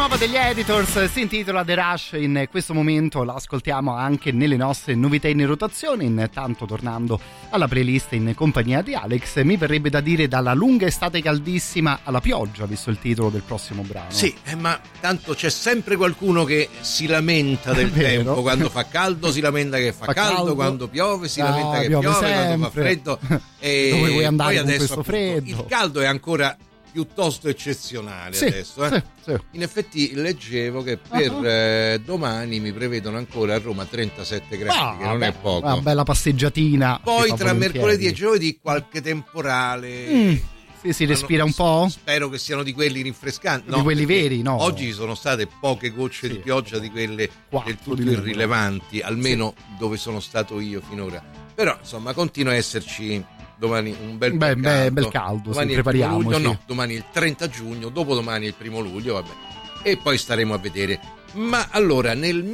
nuova degli Editors si intitola The Rush, in questo momento la ascoltiamo anche nelle nostre novità in rotazione. Intanto, tornando alla playlist in compagnia di Alex, mi verrebbe da dire dalla lunga estate caldissima alla pioggia, visto il titolo del prossimo brano. Sì, ma tanto c'è sempre qualcuno che si lamenta del tempo, quando fa caldo si lamenta che fa caldo, quando piove si lamenta che piove, quando fa freddo dove vuoi andare poi con adesso, questo freddo? Il caldo è ancora piuttosto eccezionale, sì, adesso. Sì. In effetti leggevo che per domani mi prevedono ancora a Roma 37 gradi, che non è poco. Una bella passeggiatina. Poi tra mercoledì e giovedì qualche temporale. Sì, si respira un po'? Spero che siano di quelli rinfrescanti. Di quelli veri, no? Oggi ci sono state poche gocce di pioggia, di quelle del tutto irrilevanti, almeno dove sono stato io finora. Però insomma continua a esserci domani un bel caldo. Domani prepariamoci. Domani il 30 giugno, dopodomani il 1 luglio, vabbè. E poi staremo a vedere. Ma allora, nel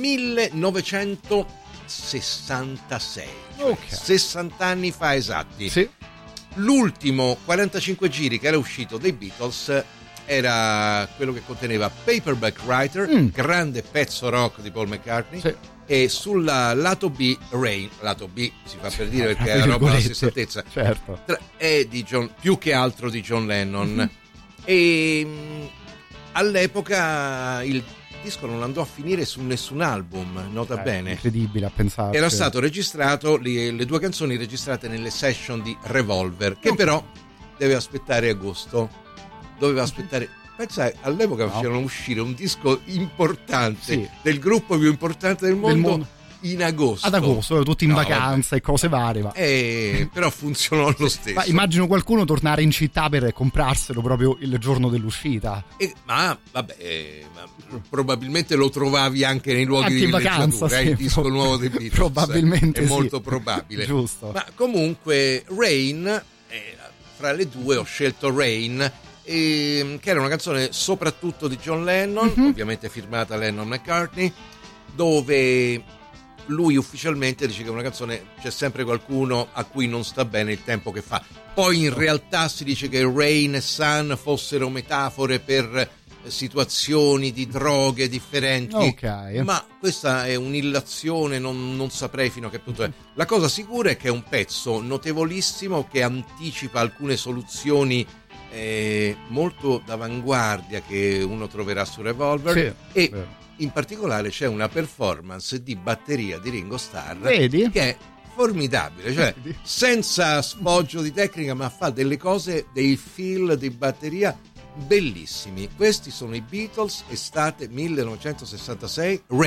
1966, cioè 60 anni fa esatti, sì, l'ultimo 45 giri che era uscito dei Beatles era quello che conteneva Paperback Writer, grande pezzo rock di Paul McCartney, sì, e sulla lato B Rain, lato B si fa per dire perché è roba alla stessa altezza, certo, è di John, più che altro di John Lennon. E all'epoca il disco non andò a finire su nessun album, nota bene, incredibile a pensare. Era stato registrato, le due canzoni registrate nelle session di Revolver, che però deve aspettare agosto. Doveva aspettare, pensa, all'epoca facevano uscire un disco importante, del gruppo più importante del mondo in agosto. Ad agosto, tutti in vacanza e cose varie. Però funzionò lo stesso. Ma immagino qualcuno tornare in città per comprarselo proprio il giorno dell'uscita. Ma probabilmente lo trovavi anche nei luoghi di villeggiatura, il disco nuovo dei Beatles. Probabilmente è molto probabile. Giusto. Ma comunque Rain, fra le due ho scelto Rain, che era una canzone soprattutto di John Lennon, ovviamente firmata Lennon-McCartney, dove lui ufficialmente dice che è una canzone, c'è sempre qualcuno a cui non sta bene il tempo che fa. Poi in realtà si dice che Rain e Sun fossero metafore per situazioni di droghe differenti, ma questa è un'illazione, non saprei fino a che punto è. La cosa sicura è che è un pezzo notevolissimo che anticipa alcune soluzioni molto d'avanguardia che uno troverà su Revolver, e in particolare c'è una performance di batteria di Ringo Starr che è formidabile, cioè senza sfoggio di tecnica, ma fa delle cose, dei feel di batteria bellissimi. Questi sono i Beatles, estate 1966, Rain.